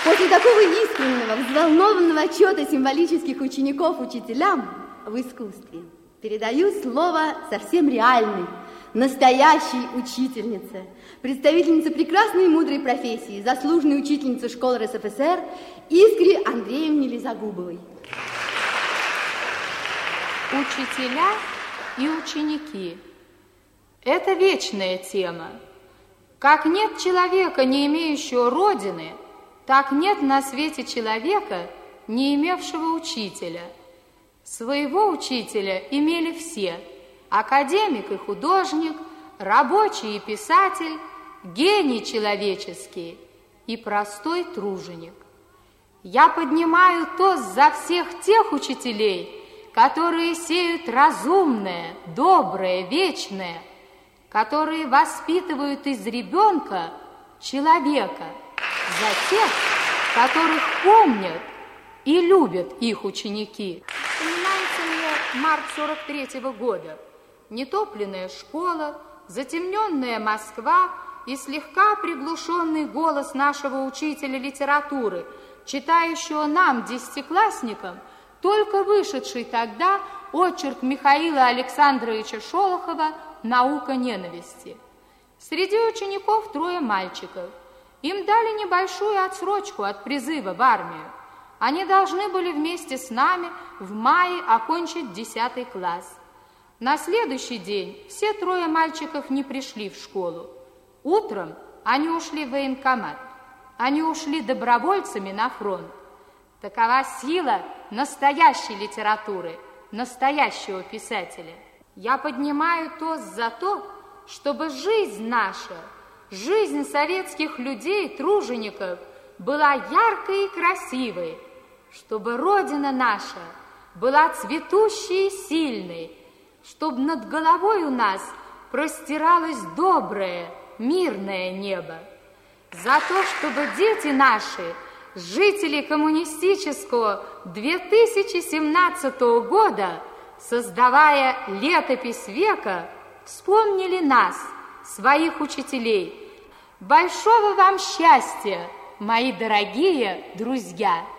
После такого искреннего, взволнованного отчета символических учеников учителям в искусстве передаю слово совсем реальной, настоящей учительнице, представительнице прекрасной и мудрой профессии, заслуженной учительнице школы РСФСР Искре Андреевне Лизагубовой. Учителя и ученики – это вечная тема. Как нет человека, не имеющего родины, так нет на свете человека, не имевшего учителя. Своего учителя имели все – академик и художник, рабочий и писатель, гений человеческий и простой труженик. Я поднимаю тост за всех тех учителей, которые сеют разумное, доброе, вечное, которые воспитывают из ребенка человека, за тех, которых помнят и любят их ученики. Вспоминается мне март 43-го года. Нетопленная школа, затемненная Москва и слегка приглушенный голос нашего учителя литературы, читающего нам, десятиклассникам, только вышедший тогда очерк Михаила Александровича Шолохова «Наука ненависти». Среди учеников 3 мальчиков. Им дали небольшую отсрочку от призыва в армию. Они должны были вместе с нами в мае окончить 10 класс. На следующий день все 3 мальчиков не пришли в школу. Утром они ушли в военкомат. Они ушли добровольцами на фронт. Такова сила настоящей литературы, настоящего писателя. Я поднимаю тост за то, чтобы жизнь наша, жизнь советских людей, тружеников, была яркой и красивой, чтобы Родина наша была цветущей и сильной, чтобы над головой у нас простиралось доброе, мирное небо. За то, чтобы дети наши, жители коммунистического 2017 года, создавая летопись века, вспомнили нас, своих учителей. Большого вам счастья, мои дорогие друзья!